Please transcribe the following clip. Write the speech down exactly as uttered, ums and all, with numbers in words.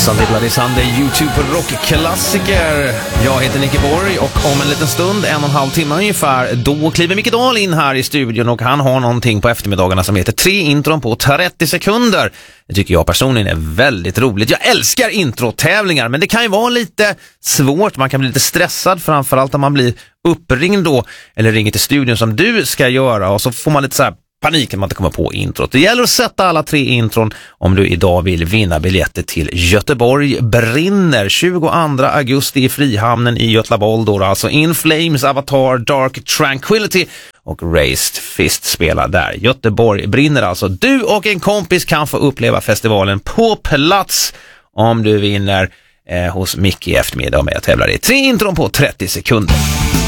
Sunday Bloody Sunday, YouTube rockklassiker. Jag heter Nicke Borg och om en liten stund, en och en halv timme ungefär, då kliver Micke Dahl in här i studion och han har någonting på eftermiddagarna som heter tre intron på trettio sekunder. Det tycker jag personligen är väldigt roligt. Jag älskar introtävlingar, men det kan ju vara lite svårt. Man kan bli lite stressad, framförallt om man blir uppringd då, eller ringer till studion som du ska göra, och så får man lite så här paniken man inte kommer på introt. Det gäller att sätta alla tre intron om du idag vill vinna biljetter till Göteborg brinner tjugoandra augusti i Frihamnen i Götlaboll då, alltså In Flames, Avatar, Dark Tranquility och Raised Fist spelar där. Göteborg brinner alltså. Du och en kompis kan få uppleva festivalen på plats om du vinner eh, hos Micke i eftermiddag med att tävla i tre intron på trettio sekunder.